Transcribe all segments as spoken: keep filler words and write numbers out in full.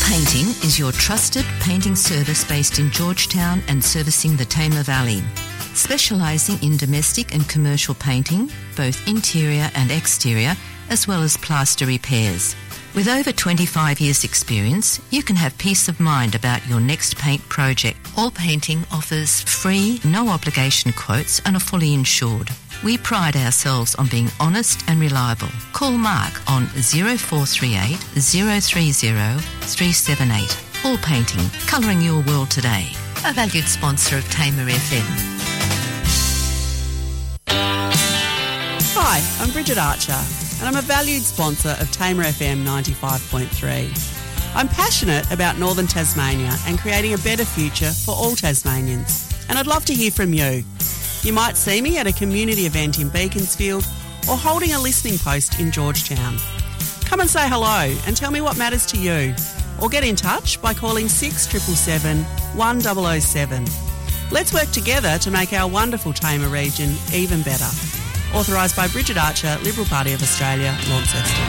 Painting is your trusted painting service based in Georgetown and servicing the Tamar Valley. Specialising in domestic and commercial painting, both interior and exterior, as well as plaster repairs. With over twenty-five years experience, you can have peace of mind about your next paint project. All Painting offers free, no obligation quotes and are fully insured. We pride ourselves on being honest and reliable. Call Mark on zero four three eight, zero three zero, three seven eight. All Painting, colouring your world today. A valued sponsor of Tamar F M. Hi, I'm Bridget Archer, and I'm a valued sponsor of Tamar F M ninety-five point three. I'm passionate about Northern Tasmania and creating a better future for all Tasmanians, and I'd love to hear from you. You might see me at a community event in Beaconsfield or holding a listening post in Georgetown. Come and say hello and tell me what matters to you, or get in touch by calling six seven seven, one zero zero seven. Let's work together to make our wonderful Tamar region even better. Authorised by Bridget Archer, Liberal Party of Australia, Launceston.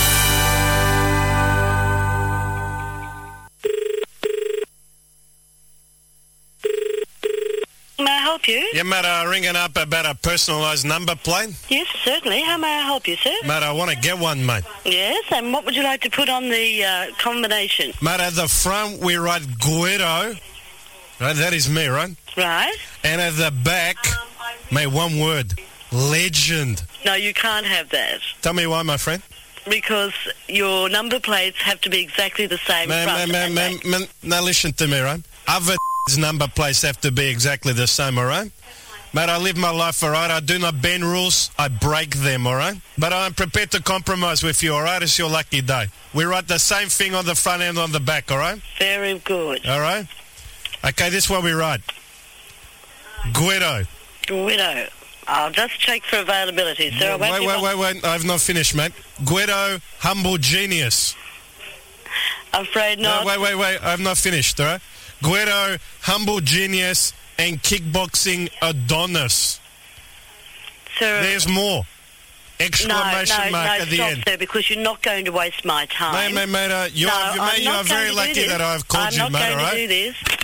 May I help you? Yeah, mate, uh, ringing up about a personalised number plate. Yes, certainly. How may I help you, sir? Mate, I want to get one, mate. Yes, and what would you like to put on the uh, combination? Mate, at the front we write Guido. Right, that is me, right? Right. And at the back, mate, one word. Legend. No, you can't have that. Tell me why, my friend. Because your number plates have to be exactly the same Man, front man, man, and man, man, now listen to me, right? Other number plates have to be exactly the same, all right? Mate, I live my life, all right? I do not bend rules, I break them, all right? But I'm prepared to compromise with you, all right? It's your lucky day. We write the same thing on the front and on the back, all right? Very good. All right? Okay, this is what we write. Guido. Guido. I'll just check for availability, sir. Wait, wait, wait, wait, wait. I've not finished, mate. Guido, humble genius. I'm afraid not. No, wait, wait, wait. I've not finished, all right? Guido, humble genius, and kickboxing Adonis. Sir, there's more. Exclamation no, no, mark no, at the stop, end. Sir, because you're not going to waste my time. Mate, mate, mate, uh, you're, no, mate, I'm you not are very going to lucky do this. that I've called I'm you, not mate, going all right? to do this.